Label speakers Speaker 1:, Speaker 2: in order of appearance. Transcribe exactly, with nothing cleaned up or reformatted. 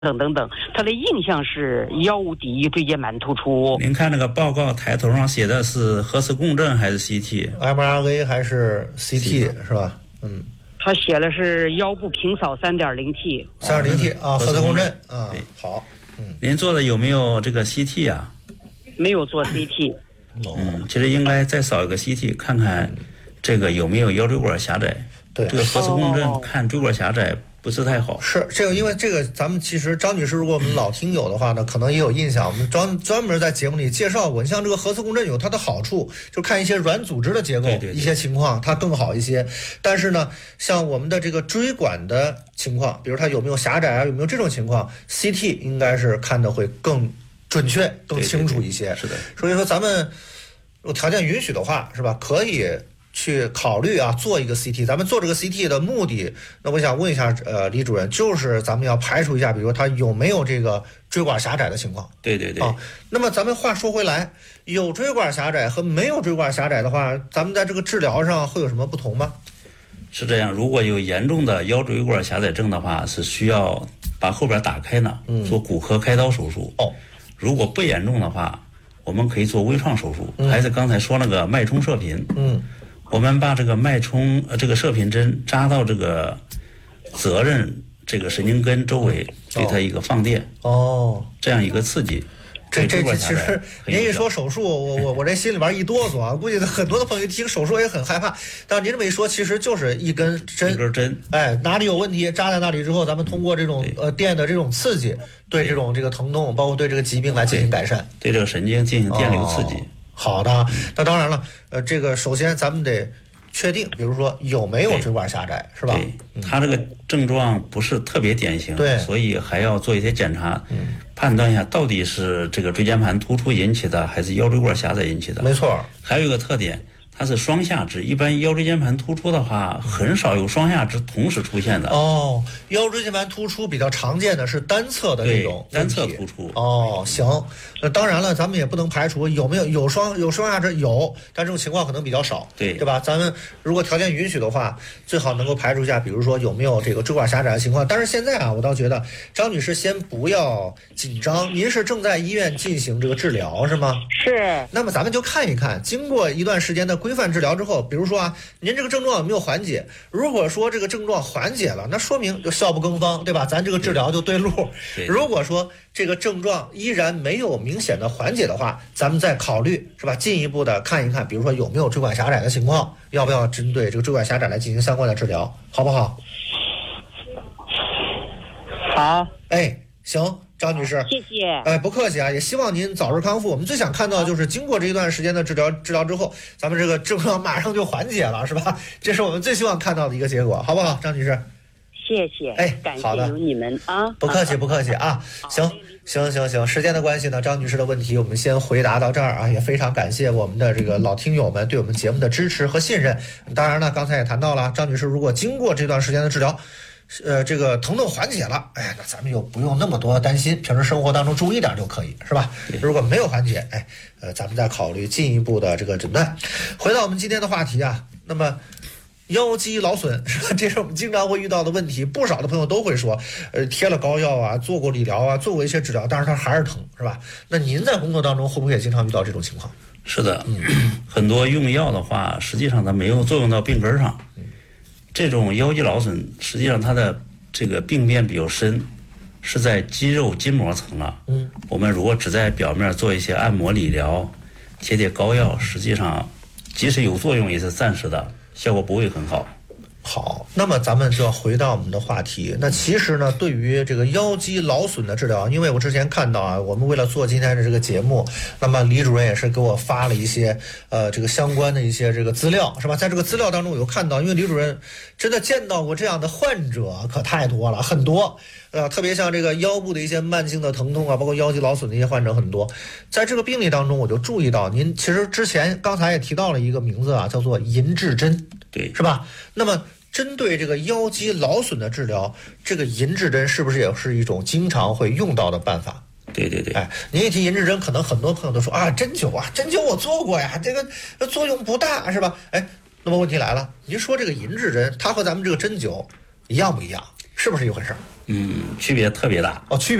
Speaker 1: 等等等，他的印象是腰无第一椎间盘突出。
Speaker 2: 您看那个报告抬头上写的是核磁共振还是 C T？M
Speaker 3: R A 还是 C T 是吧？嗯，
Speaker 1: 他写的是腰部平扫 三点零 T，
Speaker 3: 三点零 T 啊，核磁共振啊，好。
Speaker 2: 嗯，您做的有没有这个 C T 啊？
Speaker 1: 没有做 C T。
Speaker 2: 嗯，其实应该再扫一个 C T， 看看这个有没有腰椎管狭窄。
Speaker 3: 对，
Speaker 2: 这个核磁共振看椎管狭窄不是太好。
Speaker 3: 是这个，因为这个咱们其实张女士，如果我们老听友的话呢，可能也有印象，我们专专门在节目里介绍过。你像这个核磁共振有它的好处，就看一些软组织的结构，
Speaker 2: 对对对，
Speaker 3: 一些情况它更好一些。但是呢，像我们的这个椎管的情况，比如它有没有狭窄啊，有没有这种情况 ，C T 应该是看的会更准确、更清楚一些。
Speaker 2: 对对对，是的。
Speaker 3: 所以说咱们如果条件允许的话，是吧？可以去考虑啊，做一个 C T。咱们做这个 C T 的目的，那我想问一下，呃，李主任，就是咱们要排除一下，比如他有没有这个椎管狭窄的情况。
Speaker 2: 对对对。
Speaker 3: 啊，那么咱们话说回来，有椎管狭窄和没有椎管狭窄的话，咱们在这个治疗上会有什么不同吗？
Speaker 2: 是这样，如果有严重的腰椎管狭窄症的话，是需要把后边打开呢，
Speaker 3: 嗯、
Speaker 2: 做骨科开刀手术。
Speaker 3: 哦，
Speaker 2: 如果不严重的话，我们可以做微创手术，嗯、还是刚才说那个脉冲射频。
Speaker 3: 嗯。
Speaker 2: 我们把这个脉冲呃这个射频针扎到这个责任这个神经根周围，对它一个放电
Speaker 3: 哦，
Speaker 2: 这样一个刺激。
Speaker 3: 这这其实您一说手术，我我我这心里边一哆嗦啊，估计很多的朋友一听手术也很害怕。但是您这么一说，其实就是一根针，
Speaker 2: 一根针，
Speaker 3: 哎，哪里有问题扎在那里之后，咱们通过这种呃电的这种刺激，对这种这个疼痛，包括对这个疾病来进行改善，
Speaker 2: 对，对这个神经进行电流刺激。
Speaker 3: 哦，好的，那当然了，呃，这个首先咱们得确定，比如说有没有椎管狭窄，是吧？
Speaker 2: 对，他这个症状不是特别典型，
Speaker 3: 对，
Speaker 2: 所以还要做一些检查，
Speaker 3: 嗯，
Speaker 2: 判断一下到底是这个椎间盘突出引起的，还是腰椎管狭窄引起的。
Speaker 3: 没错，
Speaker 2: 还有一个特点，它是双下肢，一般腰椎间盘突出的话，很少有双下肢同时出现的。
Speaker 3: 哦，腰椎间盘突出比较常见的是单侧的这种
Speaker 2: 单侧突出。
Speaker 3: 哦，行，那当然了，咱们也不能排除有没有有双有双下肢有，但这种情况可能比较少，
Speaker 2: 对
Speaker 3: 对吧？咱们如果条件允许的话，最好能够排除一下，比如说有没有这个椎管狭窄的情况。但是现在啊，我倒觉得张女士先不要紧张，您是正在医院进行这个治疗是吗？
Speaker 1: 是。
Speaker 3: 那么咱们就看一看，经过一段时间的规范治疗之后，比如说啊，您这个症状有没有缓解？如果说这个症状缓解了，那说明就效不更方，对吧？咱这个治疗就对路。如果说这个症状依然没有明显的缓解的话，咱们再考虑是吧？进一步的看一看，比如说有没有椎管狭窄的情况，要不要针对这个椎管狭窄来进行相关的治疗，好不好？
Speaker 1: 好。
Speaker 3: 哎，行。张女士，
Speaker 1: 谢谢。
Speaker 3: 哎，不客气啊，也希望您早日康复。我们最想看到就是经过这一段时间的治疗治疗之后，咱们这个症状马上就缓解了，是吧？这是我们最希望看到的一个结果，好不好，张女士？
Speaker 1: 谢谢。
Speaker 3: 哎，
Speaker 1: 感谢有你们啊！
Speaker 3: 不客气，不客气啊。行，行，行，行。时间的关系呢，张女士的问题我们先回答到这儿啊，也非常感谢我们的这个老听友们对我们节目的支持和信任。当然呢，刚才也谈到了，张女士如果经过这段时间的治疗，呃，这个疼痛缓解了，哎，那咱们又不用那么多担心，平时生活当中注意点就可以，是吧？如果没有缓解，哎，呃，咱们再考虑进一步的这个诊断。回到我们今天的话题啊，那么腰肌劳损是吧？这是我们经常会遇到的问题，不少的朋友都会说，呃，贴了膏药啊，做过理疗啊，做过一些治疗，但是它还是疼，是吧？那您在工作当中会不会也经常遇到这种情况？
Speaker 2: 是的，嗯、很多用药的话，实际上它没有作用到病根上。嗯，这种腰肌劳损，实际上它的这个病变比较深，是在肌肉筋膜层了。
Speaker 3: 嗯，
Speaker 2: 我们如果只在表面做一些按摩理疗、贴贴膏药，实际上即使有作用，也是暂时的，效果不会很好。
Speaker 3: 好，那么咱们就要回到我们的话题。那其实呢，对于这个腰肌劳损的治疗，因为我之前看到啊，我们为了做今天的这个节目，那么李主任也是给我发了一些呃这个相关的一些这个资料，是吧？在这个资料当中，我有看到，因为李主任真的见到过这样的患者可太多了，很多。呃，特别像这个腰部的一些慢性的疼痛啊，包括腰肌劳损的一些患者很多。在这个病例当中，我就注意到，您其实之前刚才也提到了一个名字啊，叫做银质针，
Speaker 2: 对，
Speaker 3: 是吧？那么针对这个腰肌劳损的治疗，这个银质针是不是也是一种经常会用到的办法？
Speaker 2: 对对对。
Speaker 3: 哎，您一提银质针，可能很多朋友都说啊，针灸啊，针灸我做过呀，这个作用不大，是吧？哎，那么问题来了，您说这个银质针，它和咱们这个针灸一样不一样？ 是不是一回事儿？
Speaker 2: 嗯，区别特别大。
Speaker 3: 哦，区别。